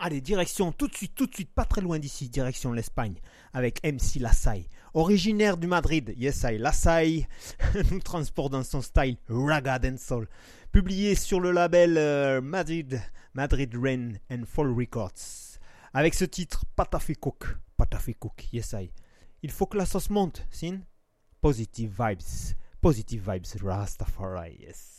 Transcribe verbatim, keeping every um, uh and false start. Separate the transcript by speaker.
Speaker 1: Allez, direction, tout de suite, tout de suite, pas très loin d'ici, direction l'Espagne, avec M C Lassai. Originaire du Madrid, yes I, Lassai nous transporte dans son style Raga Dancehall. Publié sur le label euh, Madrid, Madrid Rain and Fall Records. Avec ce titre, Patafecook, Patafecook, yes I. Il faut que la sauce monte, sin? Positive vibes, positive vibes, Rastafari, yes.